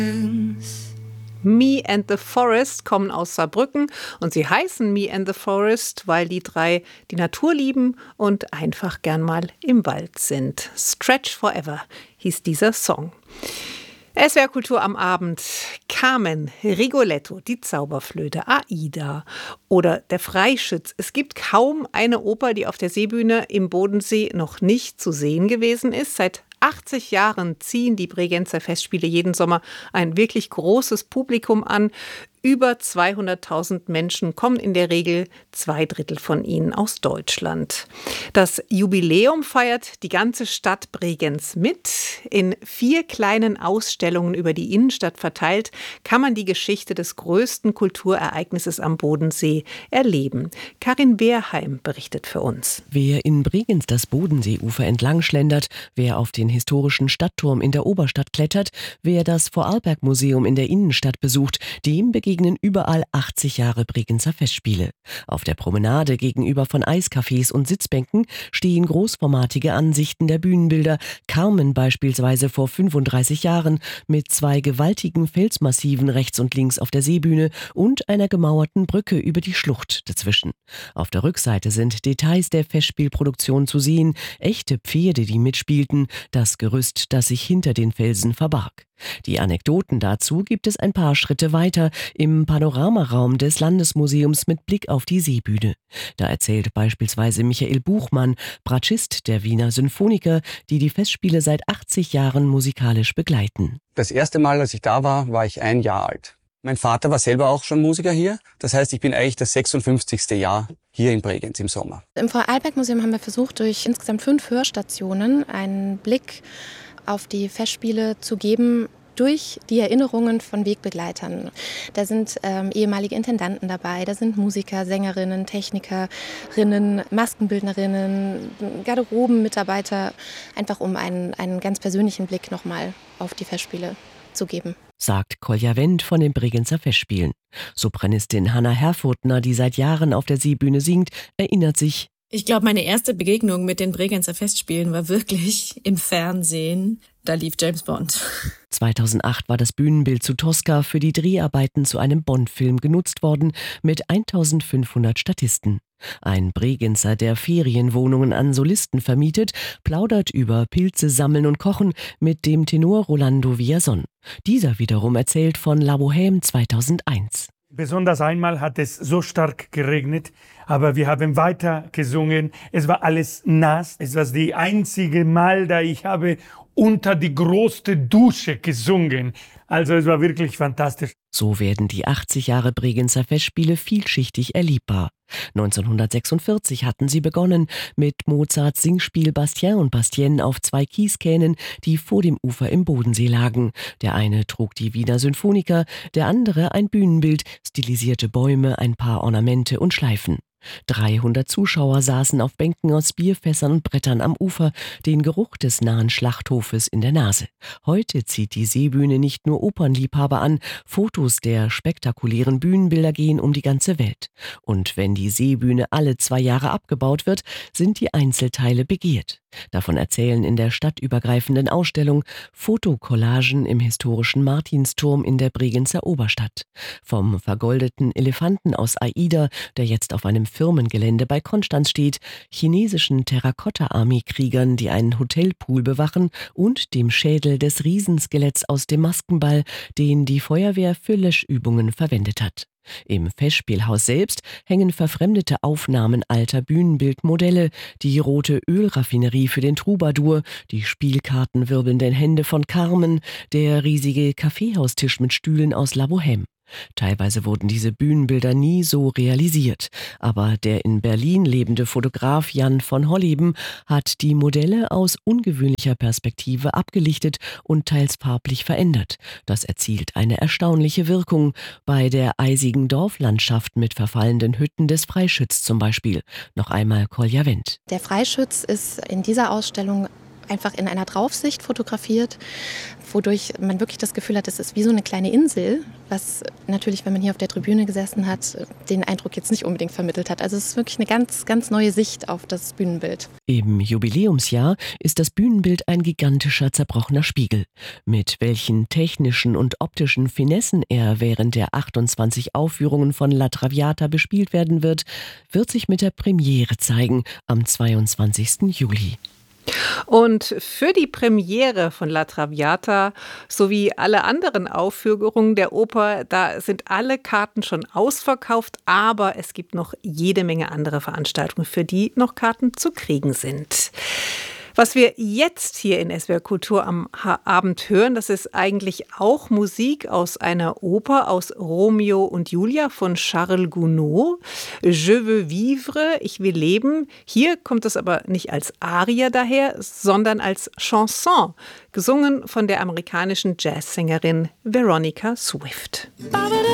Me and the Forest kommen aus Saarbrücken und sie heißen Me and the Forest, weil die drei die Natur lieben und einfach gern mal im Wald sind. Stretch Forever hieß dieser Song. SWR Kultur am Abend. Carmen, Rigoletto, die Zauberflöte, Aida oder der Freischütz. Es gibt kaum eine Oper, die auf der Seebühne im Bodensee noch nicht zu sehen gewesen ist. Seit 80 Jahren ziehen die Bregenzer Festspiele jeden Sommer ein wirklich großes Publikum an. Über 200.000 Menschen kommen in der Regel, 2/3 von ihnen aus Deutschland. Das Jubiläum feiert die ganze Stadt Bregenz mit. In 4 kleinen Ausstellungen über die Innenstadt verteilt kann man die Geschichte des größten Kulturereignisses am Bodensee erleben. Karin Beerheim berichtet für uns. Wer in Bregenz das Bodenseeufer entlang schlendert, wer auf den historischen Stadtturm in der Oberstadt klettert, wer das Vorarlberg-Museum in der Innenstadt besucht, dem begegnen überall 80 Jahre Bregenzer Festspiele. Auf der Promenade gegenüber von Eiscafés und Sitzbänken stehen großformatige Ansichten der Bühnenbilder. Carmen beispielsweise vor 35 Jahren mit 2 gewaltigen Felsmassiven rechts und links auf der Seebühne und einer gemauerten Brücke über die Schlucht dazwischen. Auf der Rückseite sind Details der Festspielproduktion zu sehen, echte Pferde, die mitspielten, das Gerüst, das sich hinter den Felsen verbarg. Die Anekdoten dazu gibt es ein paar Schritte weiter im Panoramaraum des Landesmuseums mit Blick auf die Seebühne. Da erzählt beispielsweise Michael Buchmann, Bratschist der Wiener Symphoniker, die die Festspiele seit 80 Jahren musikalisch begleiten. Das erste Mal, als ich da war ich 1 Jahr alt. Mein Vater war selber auch schon Musiker hier. Das heißt, ich bin eigentlich das 56. Jahr hier in Bregenz im Sommer. Im Vorarlberg-Museum haben wir versucht, durch insgesamt 5 Hörstationen einen Blick auf die Festspiele zu geben, durch die Erinnerungen von Wegbegleitern. Da sind ehemalige Intendanten dabei, da sind Musiker, Sängerinnen, Technikerinnen, Maskenbildnerinnen, Garderobenmitarbeiter, einfach um einen ganz persönlichen Blick nochmal auf die Festspiele zu geben. Sagt Kolja Wendt von den Bregenzer Festspielen. Sopranistin Hanna Herfurtner, die seit Jahren auf der Seebühne singt, erinnert sich: Ich glaube, meine erste Begegnung mit den Bregenzer Festspielen war wirklich im Fernsehen. Da lief James Bond. 2008 war das Bühnenbild zu Tosca für die Dreharbeiten zu einem Bond-Film genutzt worden mit 1500 Statisten. Ein Bregenzer, der Ferienwohnungen an Solisten vermietet, plaudert über Pilze sammeln und kochen mit dem Tenor Rolando Villazón. Dieser wiederum erzählt von La Bohème 2001. Besonders einmal hat es so stark geregnet, aber wir haben weiter gesungen. Es war alles nass. Es war die einzige Mal, da ich habe unter die große Dusche gesungen. Also es war wirklich fantastisch. So werden die 80 Jahre Bregenzer Festspiele vielschichtig erlebbar. 1946 hatten sie begonnen mit Mozarts Singspiel Bastien und Bastienne auf 2 Kieskähnen, die vor dem Ufer im Bodensee lagen. Der eine trug die Wiener Symphoniker, der andere ein Bühnenbild, stilisierte Bäume, ein paar Ornamente und Schleifen. 300 Zuschauer saßen auf Bänken aus Bierfässern und Brettern am Ufer, den Geruch des nahen Schlachthofes in der Nase. Heute zieht die Seebühne nicht nur Opernliebhaber an, Fotos der spektakulären Bühnenbilder gehen um die ganze Welt. Und wenn die Seebühne alle 2 Jahre abgebaut wird, sind die Einzelteile begehrt. Davon erzählen in der stadtübergreifenden Ausstellung Fotokollagen im historischen Martinsturm in der Bregenzer Oberstadt. Vom vergoldeten Elefanten aus Aida, der jetzt auf einem Firmengelände bei Konstanz steht, chinesischen Terrakotta-Armeekriegern, die einen Hotelpool bewachen, und dem Schädel des Riesenskeletts aus dem Maskenball, den die Feuerwehr für Löschübungen verwendet hat. Im Festspielhaus selbst hängen verfremdete Aufnahmen alter Bühnenbildmodelle, die rote Ölraffinerie für den Troubadour, die spielkartenwirbelnden Hände von Carmen, der riesige Kaffeehaustisch mit Stühlen aus La Bohème. Teilweise wurden diese Bühnenbilder nie so realisiert, aber der in Berlin lebende Fotograf Jan von Holleben hat die Modelle aus ungewöhnlicher Perspektive abgelichtet und teils farblich verändert. Das erzielt eine erstaunliche Wirkung, bei der eisigen Dorflandschaft mit verfallenden Hütten des Freischütz zum Beispiel. Noch einmal Kolja Wendt. Der Freischütz ist in dieser Ausstellung einfach in einer Draufsicht fotografiert, wodurch man wirklich das Gefühl hat, es ist wie so eine kleine Insel, was natürlich, wenn man hier auf der Tribüne gesessen hat, den Eindruck jetzt nicht unbedingt vermittelt hat. Also es ist wirklich eine ganz, ganz neue Sicht auf das Bühnenbild. Im Jubiläumsjahr ist das Bühnenbild ein gigantischer zerbrochener Spiegel. Mit welchen technischen und optischen Finessen er während der 28 Aufführungen von La Traviata bespielt werden wird, wird sich mit der Premiere zeigen am 22. Juli. Und für die Premiere von La Traviata sowie alle anderen Aufführungen der Oper, da sind alle Karten schon ausverkauft, aber es gibt noch jede Menge andere Veranstaltungen, für die noch Karten zu kriegen sind. Was wir jetzt hier in SWR Kultur am Abend hören, das ist eigentlich auch Musik aus einer Oper, aus Romeo und Julia von Charles Gounod. Je veux vivre, ich will leben. Hier kommt es aber nicht als Arie daher, sondern als Chanson, gesungen von der amerikanischen Jazzsängerin Veronica Swift.